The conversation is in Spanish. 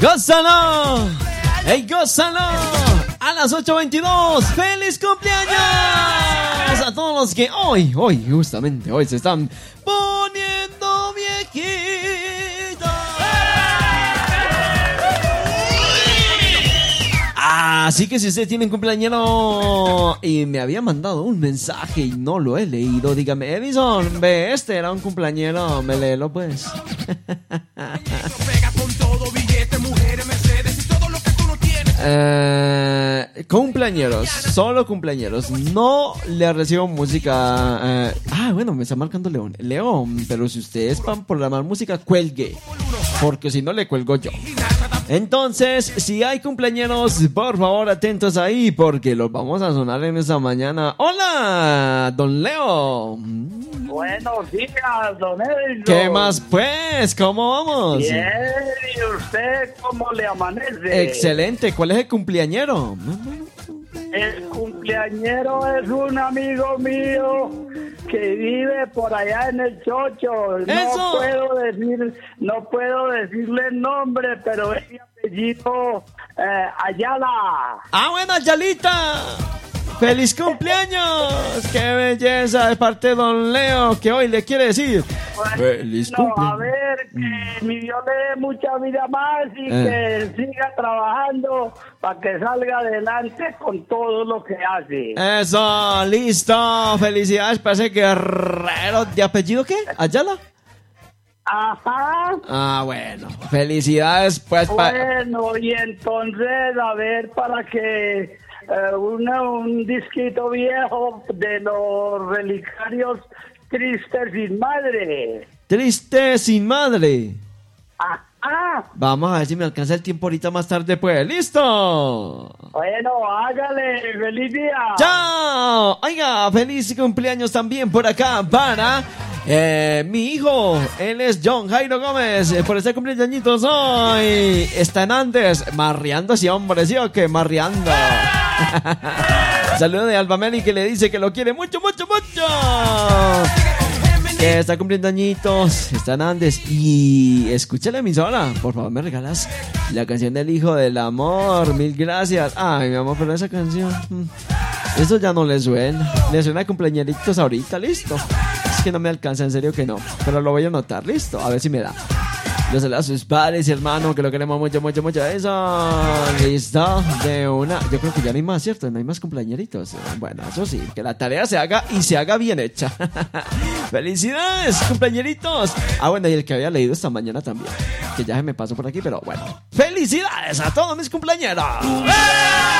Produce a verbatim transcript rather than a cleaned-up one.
¡Gózalo! ¡Ey, gózalo! A las ocho veintidós, ¡feliz cumpleaños! A todos los que hoy, hoy, justamente hoy se están poniendo viejitos. Así que si usted tiene un cumpleañero y me había mandado un mensaje y no lo he leído, dígame, Edison, ve, este era un cumpleañero, me léelo pues. Eh, cumpleañeros, solo cumpleañeros. No le recibo música. Eh, ah, bueno, me está marcando León. León, pero si ustedes van a programar música, cuelgue. Porque si no, le cuelgo yo. Entonces, si hay cumpleañeros, por favor, atentos ahí, porque los vamos a sonar en esta mañana. ¡Hola, don Leo! Buenos días, don Edison. ¿Qué más, pues? ¿Cómo vamos? Bien, ¿y usted cómo le amanece? Excelente. ¿Cuál es el cumpleañero? El cumpleañero es un amigo mío que vive por allá en el Chocho. No ¡Eso! puedo decir, no puedo decirle el nombre, pero es mi apellido eh, Ayala. ¡Ah, bueno, Ayalita! ¡Feliz cumpleaños! ¡Qué belleza! De parte de don Leo, que hoy le quiere decir Bueno, ¡feliz cumpleaños! A ver, que mi Dios le dé mucha vida más y Eh. que siga trabajando para que salga adelante con todo lo que hace. ¡Eso! ¡Listo! ¡Felicidades para ese guerrero! ¿De apellido qué? ¿Ayala? Ajá. Ah, bueno. ¡Felicidades, pues! Pa- Bueno, y entonces, a ver, para que eh, una, un disquito viejo de los relicarios Tristes sin Madre. ¡Triste sin madre! Ajá. Vamos a ver si me alcanza el tiempo ahorita más tarde, pues. ¡Listo! Bueno, hágale, feliz día. ¡Chao! Oiga, feliz cumpleaños también por acá para eh, mi hijo. Él es John Jairo Gómez. Eh, por este cumpleañitos hoy. Está en Andes, marreando ese hombre, ¿sí o qué? Marreando. Saludo de Alba Meli que le dice que lo quiere mucho, mucho, mucho. Que está cumpliendo añitos, está en Andes. Y escucha la emisora. Por favor, me regalas la canción del Hijo del Amor. Mil gracias. Ay, mi amor, pero esa canción, mm, eso ya no le suena. Le suena a cumpleañeritos ahorita, listo. Es que no me alcanza, en serio que no. Pero lo voy a anotar, listo. A ver si me da. Los saludos a sus padres y hermanos, que lo queremos mucho, mucho, mucho. Eso, listo. De una. Yo creo que ya no hay más, ¿cierto? No hay más cumpleañeritos. Bueno, eso sí, que la tarea se haga y se haga bien hecha. ¡Felicidades, cumpleañeritos! Ah, bueno, y el que había leído esta mañana también. Que ya se me pasó por aquí, pero bueno. ¡Felicidades a todos mis cumpleañeros! ¡Eh!